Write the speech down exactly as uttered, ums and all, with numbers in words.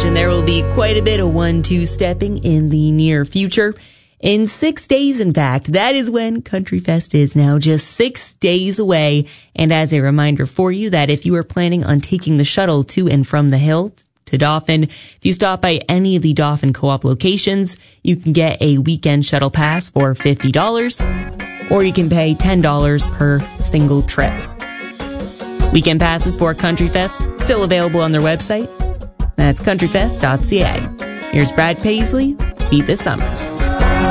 imagine there will be quite a bit of one-two stepping in the near future. In six days, in fact, that is when Country Fest is now, just six days away. And as a reminder for you that if you are planning on taking the shuttle to and from the hill to Dauphin, if you stop by any of the Dauphin Co-op locations, you can get a weekend shuttle pass for fifty dollars, or you can pay ten dollars per single trip. Weekend passes for Country Fest still available on their website. That's country fest dot c a. Here's Brad Paisley, Beat the Summer.